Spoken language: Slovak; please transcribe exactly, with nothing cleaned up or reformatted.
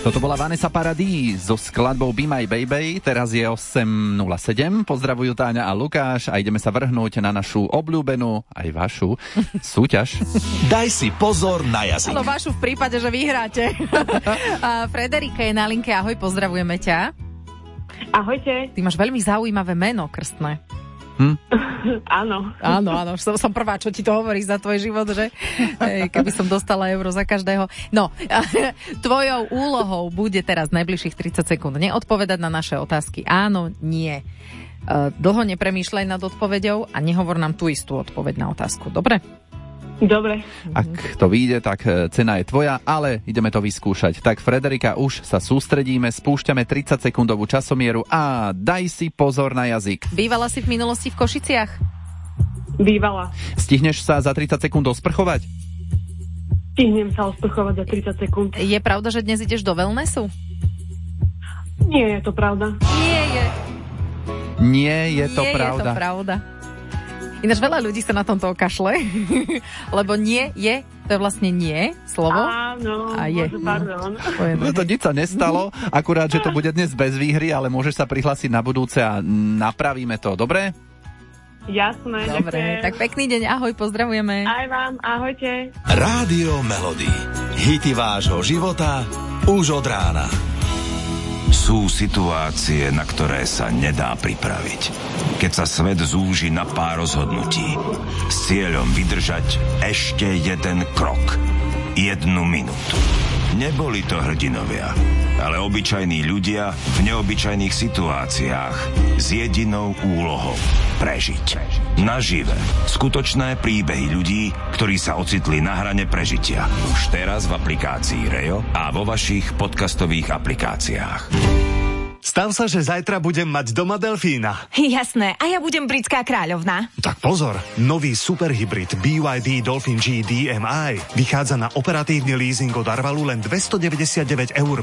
Toto bola Vanessa Paradis so skladbou Be My Baby, teraz je osem nula sedem, pozdravujú Táňa a Lukáš a ideme sa vrhnúť na našu obľúbenú, aj vašu, súťaž. Daj si pozor na jazyk. No vašu v prípade, že vyhráte. A Frederika je na linke, ahoj, pozdravujeme ťa. Ahojte. Ty máš veľmi zaujímavé meno krstné. Hm? Áno. Áno, áno, som, som prvá, čo ti to hovorí za tvoj život, že? Ej, keby som dostala euro za každého. No, tvojou úlohou bude teraz najbližších tridsať sekúnd neodpovedať na naše otázky. Áno, nie. Dlho nepremýšľaj nad odpoveďou a nehovor nám tú istú odpoveď na otázku. Dobre? Dobre. Ak to vyjde, tak cena je tvoja, ale ideme to vyskúšať. Tak Frederika, už sa sústredíme, spúšťame tridsaťsekundovú časomieru a daj si pozor na jazyk. Bývala si v minulosti v Košiciach? Bývala. Stihneš sa za tridsať sekúnd osprchovať? Stihnem sa osprchovať za tridsať sekúnd. Je pravda, že dnes ideš do wellnessu? Nie je to pravda. Nie je. Nie je to Nie pravda. je to pravda. Ináč veľa ľudí sa na tomto okašle, lebo nie je, to je vlastne nie, slovo. Áno, a je. môže, pardon. No to nič sa nestalo, akurát, že to bude dnes bez výhry, ale môžeš sa prihlásiť na budúce a napravíme to, dobre? Jasné, dobre, ďakujem. tak pekný deň, ahoj, pozdravujeme. Aj vám, ahojte. Rádio Melody. Hity vášho života už od rána. Sú situácie, na ktoré sa nedá pripraviť. Keď sa svet zúži na pár rozhodnutí s cieľom vydržať ešte jeden krok, jednu minútu. Neboli to hrdinovia, ale obyčajní ľudia v neobyčajných situáciách s jedinou úlohou prežiť. Nažive. Skutočné príbehy ľudí, ktorí sa ocitli na hrane prežitia. Už teraz v aplikácii Reo a vo vašich podcastových aplikáciách. Stav sa, že zajtra budem mať doma delfína. Jasné, a ja budem britská kráľovna. Tak pozor, nový superhybrid bé yet dé Dolphin G dé em í vychádza na operatívny leasing od Arvalu len dvestodeväťdesiatdeväť eur